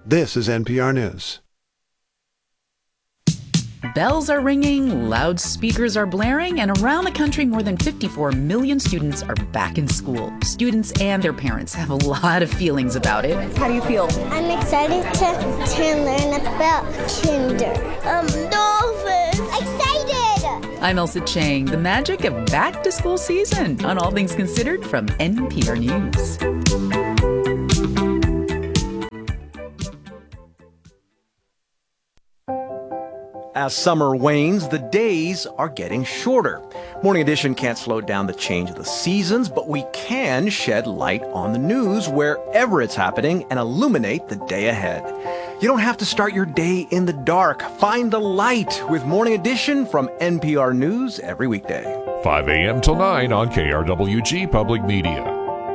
This is NPR News. Bells are ringing, loudspeakers are blaring, and around the country, more than 54 million students are back in school. Students and their parents have a lot of feelings about it. How do you feel? I'm excited to learn about kinder. Dolphins! Excited! I'm Elsa Chang. The magic of back-to-school season on All Things Considered from NPR News. As summer wanes, the days are getting shorter. Morning Edition can't slow down the change of the seasons, but we can shed light on the news wherever it's happening and illuminate the day ahead. You don't have to start your day in the dark. Find the light with Morning Edition from NPR News every weekday. 5 a.m. till 9 on KRWG Public Media.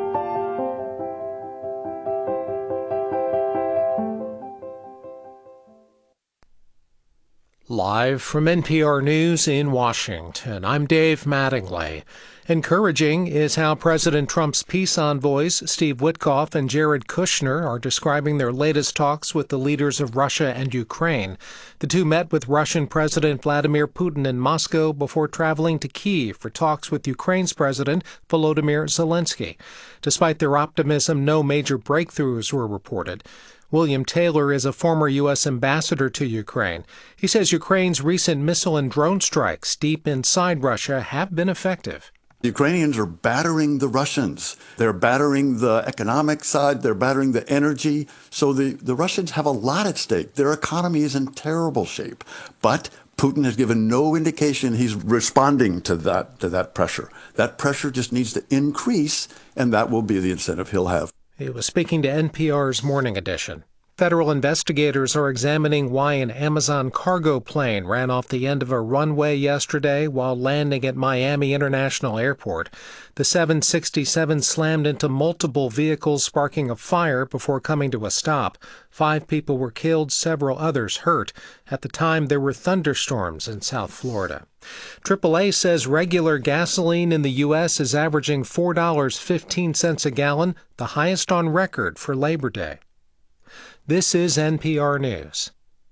Live from NPR News in Washington, I'm Dave Mattingly. Encouraging is how President Trump's peace envoys, Steve Witkoff and Jared Kushner, are describing their latest talks with the leaders of Russia and Ukraine. The two met with Russian President Vladimir Putin in Moscow before traveling to Kyiv for talks with Ukraine's President Volodymyr Zelensky. Despite their optimism, no major breakthroughs were reported. William Taylor is a former U.S. ambassador to Ukraine. He says Ukraine's recent missile and drone strikes deep inside Russia have been effective. The Ukrainians are battering the Russians. They're battering the economic side. They're battering the energy. So the Russians have a lot at stake. Their economy is in terrible shape. But Putin has given no indication he's responding to that pressure. That pressure just needs to increase, and that will be the incentive he'll have. He was speaking to NPR's Morning Edition. Federal investigators are examining why an Amazon cargo plane ran off the end of a runway yesterday while landing at Miami International Airport. The 767 slammed into multiple vehicles, sparking a fire before coming to a stop. 5 people were killed, several others hurt. At the time, there were thunderstorms in South Florida. AAA says regular gasoline in the U.S. is averaging $4.15 a gallon, the highest on record for Labor Day. This is NPR News.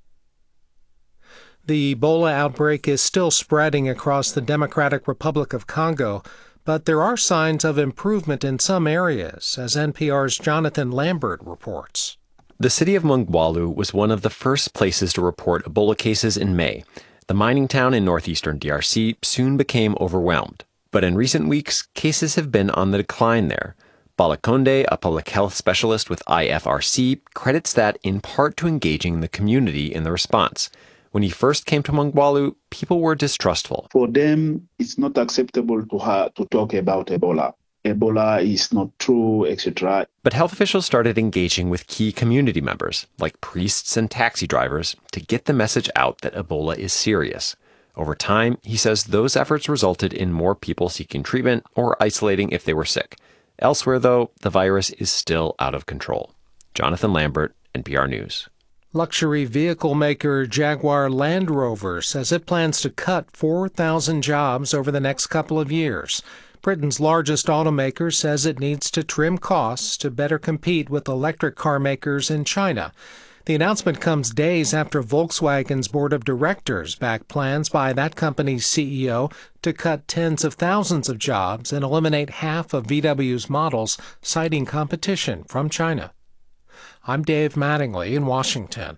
The Ebola outbreak is still spreading across the Democratic Republic of Congo, but there are signs of improvement in some areas, as NPR's Jonathan Lambert reports. The city of Mongwalu was one of the first places to report Ebola cases in May. The mining town in northeastern DRC soon became overwhelmed. But in recent weeks, cases have been on the decline there. Balakonde, a public health specialist with IFRC, credits that in part to engaging the community in the response. When he first came to Mongwalu, people were distrustful. For them, it's not acceptable to talk about Ebola. Ebola is not true, etc. But health officials started engaging with key community members, like priests and taxi drivers, to get the message out that Ebola is serious. Over time, he says those efforts resulted in more people seeking treatment or isolating if they were sick. Elsewhere, though, the virus is still out of control. Jonathan Lambert, NPR News. Luxury vehicle maker Jaguar Land Rover says it plans to cut 4,000 jobs over the next couple of years. Britain's largest automaker says it needs to trim costs to better compete with electric car makers in China. The announcement comes days after Volkswagen's board of directors backed plans by that company's CEO to cut tens of thousands of jobs and eliminate half of VW's models, citing competition from China. I'm Dave Mattingly in Washington.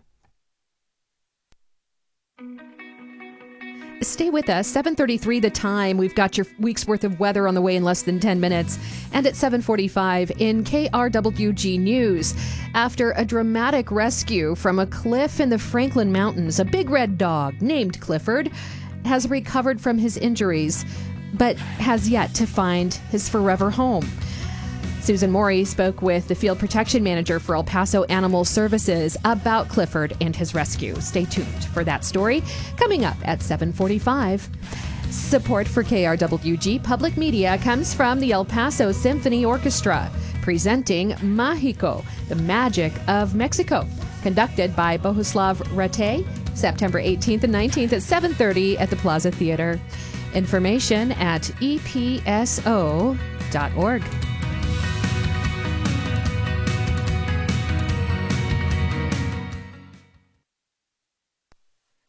Stay with us. 7:33 the time. We've got your week's worth of weather on the way in less than 10 minutes. And at 7:45 in KRWG News. After a dramatic rescue from a cliff in the Franklin Mountains, a big red dog named Clifford has recovered from his injuries, but has yet to find his forever home. Susan Morey spoke with the field protection manager for El Paso Animal Services about Clifford and his rescue. Stay tuned for that story coming up at 7:45. Support for KRWG Public Media comes from the El Paso Symphony Orchestra, presenting Mágico, the Magic of Mexico, conducted by Bohuslav Ratte, September 18th and 19th at 7:30 at the Plaza Theater. Information at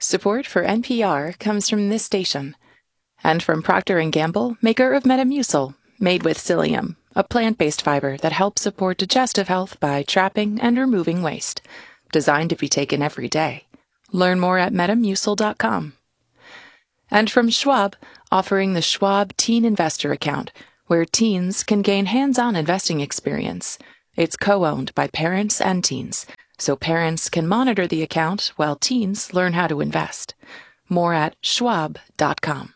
Support for NPR comes from this station and from Procter & Gamble, maker of Metamucil, made with psyllium, a plant-based fiber that helps support digestive health by trapping and removing waste. Designed to be taken every day. Learn more at Metamucil.com. And from Schwab, offering the Schwab Teen Investor Account, where teens can gain hands-on investing experience. It's co-owned by parents and teens, so parents can monitor the account while teens learn how to invest. More at Schwab.com.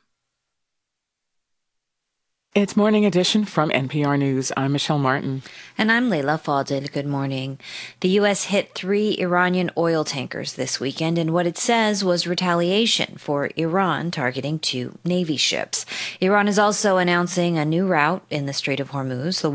It's Morning Edition from NPR News. I'm Michelle Martin. And I'm Leila Fadel. Good morning. The U.S. hit 3 Iranian oil tankers this weekend in what it says was retaliation for Iran targeting 2 Navy ships. Iran is also announcing a new route in the Strait of Hormuz. The